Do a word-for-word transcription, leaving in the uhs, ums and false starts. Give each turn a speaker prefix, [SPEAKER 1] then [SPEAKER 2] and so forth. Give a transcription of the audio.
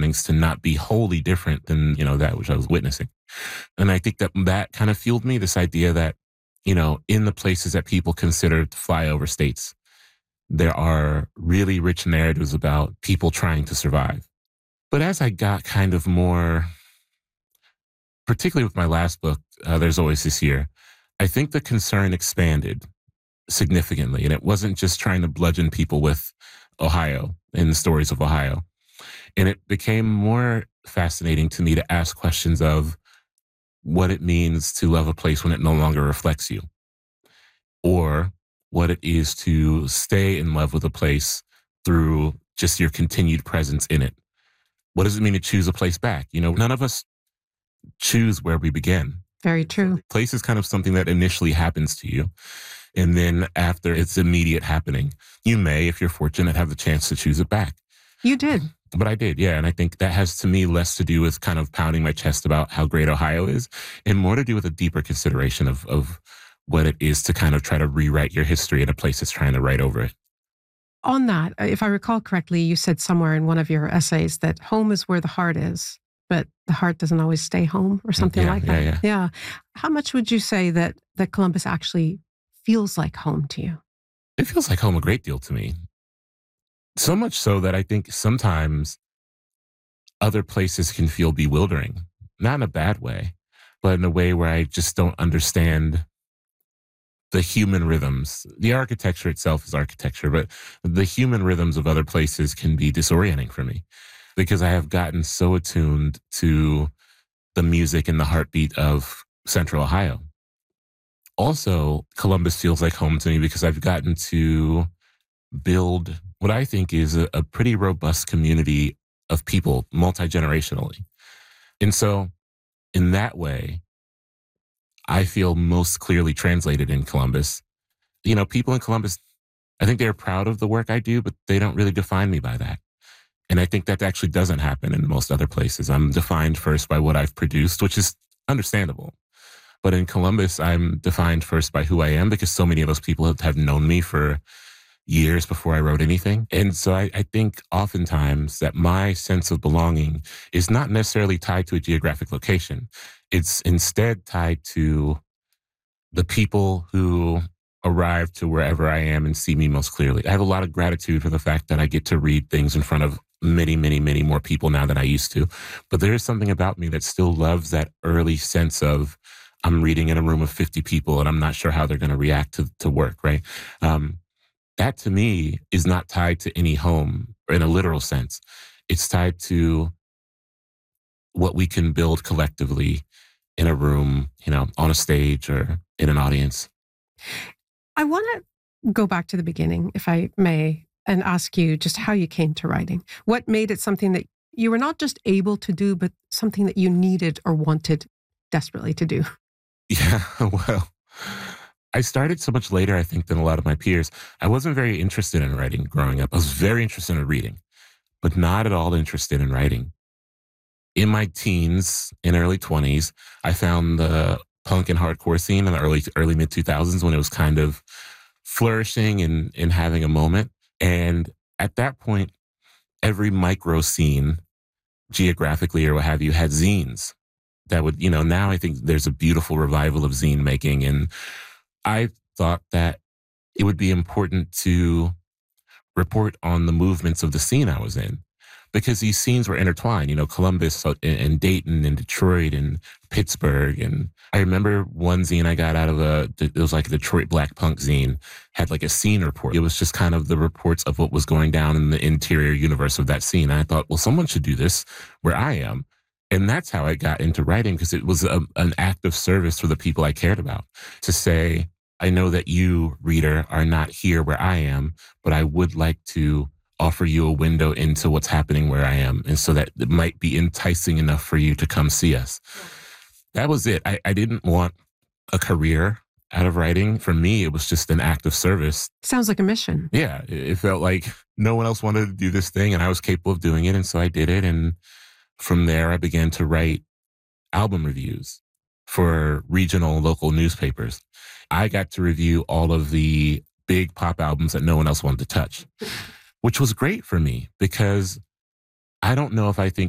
[SPEAKER 1] surroundings to not be wholly different than, you know, that which I was witnessing. And I think that that kind of fueled me, this idea that, you know, in the places that people consider flyover states, there are really rich narratives about people trying to survive. But as I got kind of more, particularly with my last book, uh, There's Always This Year, I think the concern expanded significantly. And it wasn't just trying to bludgeon people with Ohio and the stories of Ohio. And it became more fascinating to me to ask questions of what it means to love a place when it no longer reflects you, or what it is to stay in love with a place through just your continued presence in it. What does it mean to choose a place back? You know, none of us choose where we begin.
[SPEAKER 2] Very true.
[SPEAKER 1] Place is kind of something that initially happens to you. And then after it's immediate happening, you may, if you're fortunate, have the chance to choose it back.
[SPEAKER 2] You did.
[SPEAKER 1] But I did, yeah. And I think that has to me less to do with kind of pounding my chest about how great Ohio is, and more to do with a deeper consideration of, of what it is to kind of try to rewrite your history in a place that's trying to write over it.
[SPEAKER 2] On that, if I recall correctly, you said somewhere in one of your essays that home is where the heart is, but the heart doesn't always stay home, or something
[SPEAKER 1] Yeah,
[SPEAKER 2] like
[SPEAKER 1] yeah,
[SPEAKER 2] that.
[SPEAKER 1] yeah.
[SPEAKER 2] Yeah. How much would you say that, that Columbus actually feels like home to you?
[SPEAKER 1] It feels like home a great deal to me. So much so that I think sometimes other places can feel bewildering, not in a bad way, but in a way where I just don't understand the human rhythms. The architecture itself is architecture, but the human rhythms of other places can be disorienting for me because I have gotten so attuned to the music and the heartbeat of Central Ohio. Also, Columbus feels like home to me because I've gotten to build what I think is a, a pretty robust community of people multi-generationally. And so in that way, I feel most clearly translated in Columbus. You know, people in Columbus, I think they're proud of the work I do, but they don't really define me by that. And I think that actually doesn't happen in most other places. I'm defined first by what I've produced, which is understandable. But in Columbus, I'm defined first by who I am because so many of those people have, have known me for years before I wrote anything. And so I, I think oftentimes that my sense of belonging is not necessarily tied to a geographic location. It's instead tied to the people who arrive to wherever I am and see me most clearly. I have a lot of gratitude for the fact that I get to read things in front of many, many, many more people now than I used to. But there is something about me that still loves that early sense of I'm reading in a room of fifty people and I'm not sure how they're going to react to, to work, right? Um, that to me is not tied to any home in a literal sense. It's tied to what we can build collectively in a room, you know, on a stage or in an audience.
[SPEAKER 2] I want to go back to the beginning, if I may, and ask you just how you came to writing. What made it something that you were not just able to do, but something that you needed or wanted desperately to do?
[SPEAKER 1] Yeah, well, I started so much later, I think, than a lot of my peers. I wasn't very interested in writing growing up. I was very interested in reading, but not at all interested in writing. In my teens and early twenties, I found the punk and hardcore scene in the early early mid two thousands when it was kind of flourishing and, and having a moment. And at that point, every micro scene, geographically or what have you, had zines that would, you know, now I think there's a beautiful revival of zine making. And I thought that it would be important to report on the movements of the scene I was in because these scenes were intertwined, you know, Columbus and, and Dayton and Detroit and Pittsburgh. And I remember one zine I got out of a, it was like a Detroit Black Punk zine, had like a scene report. It was just kind of the reports of what was going down in the interior universe of that scene. And I thought, well, someone should do this where I am. And that's how I got into writing because it was a, an act of service for the people I cared about to say, I know that you, reader, are not here where I am, but I would like to offer you a window into what's happening where I am. And so that it might be enticing enough for you to come see us. That was it. I, I didn't want a career out of writing. For me, it was just an act of service.
[SPEAKER 2] Sounds like a mission.
[SPEAKER 1] Yeah. It, it felt like no one else wanted to do this thing and I was capable of doing it. And so I did it. And from there, I began to write album reviews for regional local newspapers. I got to review all of the big pop albums that no one else wanted to touch, which was great for me because I don't know if I think